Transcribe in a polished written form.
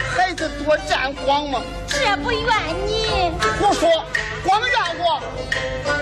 孩子多沾光吗？ 这不怨你。 胡说，光让我。